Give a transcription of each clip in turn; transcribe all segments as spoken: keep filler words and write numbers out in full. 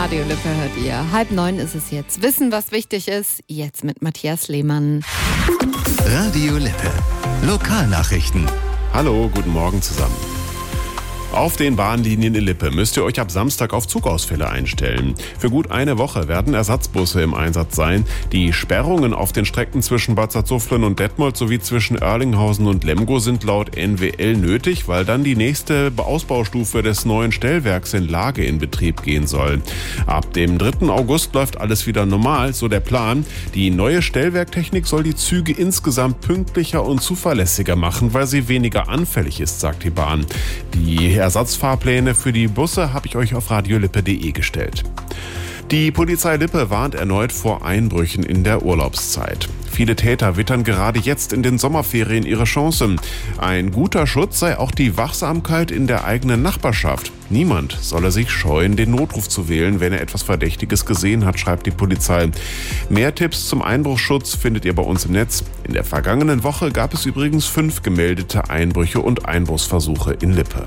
Radio Lippe hört ihr. Halb neun ist es jetzt. Wissen, was wichtig ist, jetzt mit Matthias Lehmann. Radio Lippe. Lokalnachrichten. Hallo, guten Morgen zusammen. Auf den Bahnlinien in Lippe müsst ihr euch ab Samstag auf Zugausfälle einstellen. Für gut eine Woche werden Ersatzbusse im Einsatz sein. Die Sperrungen auf den Strecken zwischen Bad Salzuflen und Detmold sowie zwischen Oerlinghausen und Lemgo sind laut N W L nötig, weil dann die nächste Ausbaustufe des neuen Stellwerks in Lage in Betrieb gehen soll. Ab dem dritten August läuft alles wieder normal, so der Plan. Die neue Stellwerktechnik soll die Züge insgesamt pünktlicher und zuverlässiger machen, weil sie weniger anfällig ist, sagt die Bahn. Die Ersatzfahrpläne für die Busse habe ich euch auf radiolippe punkt de gestellt. Die Polizei Lippe warnt erneut vor Einbrüchen in der Urlaubszeit. Viele Täter wittern gerade jetzt in den Sommerferien ihre Chance. Ein guter Schutz sei auch die Wachsamkeit in der eigenen Nachbarschaft. Niemand solle sich scheuen, den Notruf zu wählen, wenn er etwas Verdächtiges gesehen hat, schreibt die Polizei. Mehr Tipps zum Einbruchsschutz findet ihr bei uns im Netz. In der vergangenen Woche gab es übrigens fünf gemeldete Einbrüche und Einbruchsversuche in Lippe.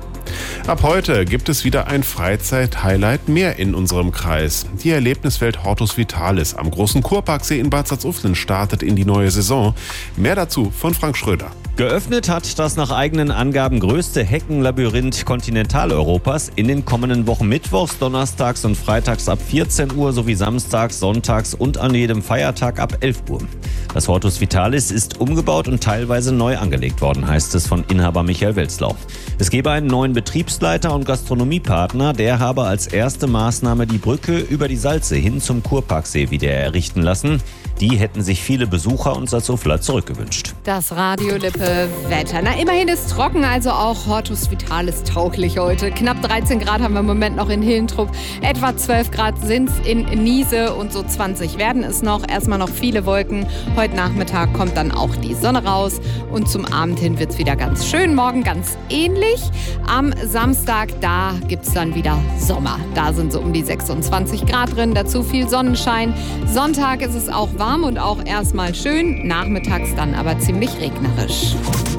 Ab heute gibt es wieder ein Freizeit-Highlight mehr in unserem Kreis. Die Erlebniswelt Hortus Vitalis am großen Kurparksee in Bad Salzuflen startet in die neue Saison. Mehr dazu von Frank Schröder. Geöffnet hat das nach eigenen Angaben größte Heckenlabyrinth Kontinentaleuropas in den kommenden Wochen mittwochs, donnerstags und freitags ab vierzehn Uhr sowie samstags, sonntags und an jedem Feiertag ab elf Uhr. Das Hortus Vitalis ist umgebaut und teilweise neu angelegt worden, heißt es von Inhaber Michael Welzlau. Es gebe einen neuen Betriebsleiter und Gastronomiepartner, der habe als erste Maßnahme die Brücke über die Salze hin zum Kurparksee wieder errichten lassen. Die hätten sich viele Besucher und Salzufler zurückgewünscht. Das Radio Lippe Wetter. Na, immerhin ist trocken, also auch Hortus Vitalis tauglich heute. Knapp dreizehn Grad haben wir im Moment noch in Hillentrup. Etwa zwölf Grad sind es in Niese und so zwanzig werden es noch. Erstmal noch viele Wolken. Heute Nachmittag kommt dann auch die Sonne raus und zum Abend hin wird es wieder ganz schön. Morgen ganz ähnlich. Am Samstag, da gibt es dann wieder Sommer. Da sind so um die sechsundzwanzig Grad drin, dazu viel Sonnenschein. Sonntag ist es auch warm und auch erstmal schön, nachmittags dann aber ziemlich regnerisch.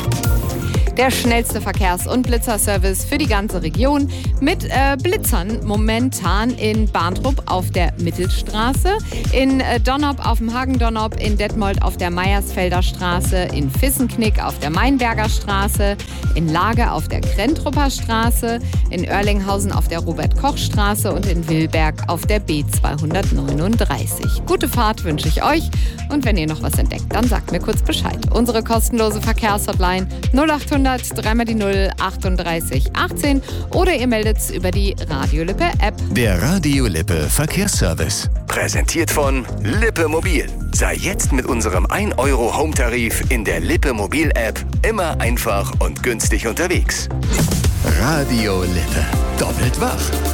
Der schnellste Verkehrs- und Blitzerservice für die ganze Region mit äh, Blitzern momentan in Barntrup auf der Mittelstraße, in äh, Donnop auf dem Hagen-Donnop, in Detmold auf der Meiersfelder Straße, in Vissenknick auf der Mainberger Straße, in Lage auf der Krentrupper Straße, in Oerlinghausen auf der Robert-Koch-Straße und in Wilberg auf der B zweihundertneununddreißig. Gute Fahrt wünsche ich euch und wenn ihr noch was entdeckt, dann sagt mir kurz Bescheid. Unsere kostenlose Verkehrshotline null achthundert drei mal die null achtunddreißig achtzehn oder ihr meldet's über die Radio Lippe App. Der Radio Lippe Verkehrsservice. Präsentiert von Lippe Mobil. Sei jetzt mit unserem ein Euro Home-Tarif in der Lippe Mobil App immer einfach und günstig unterwegs. Radio Lippe. Doppelt wach.